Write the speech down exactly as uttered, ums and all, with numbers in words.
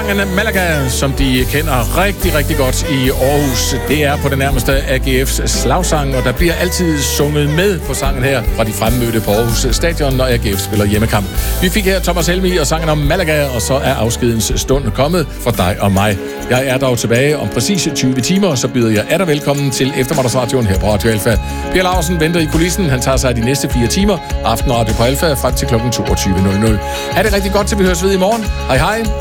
Sangen Malaga, som de kender rigtig, rigtig godt i Aarhus. Det er på det nærmeste A G F's slagsang, og der bliver altid sunget med på sangen her fra de fremmødte på Aarhus Stadion, når A G F spiller hjemmekamp. Vi fik her Thomas Helmig og sangen om Malaga, og så er afskedens stund kommet for dig og mig. Jeg er dog tilbage om præcis tyve timer, så byder jeg atter velkommen til eftermiddagsradioen her på Radio Alfa. Per Larsen venter i kulissen. Han tager sig af de næste fire timer. Aftenradio på Alfa frem til klokken toogtyve nul nul. Ha' det rigtig godt, til vi høres ved i morgen. Hej hej.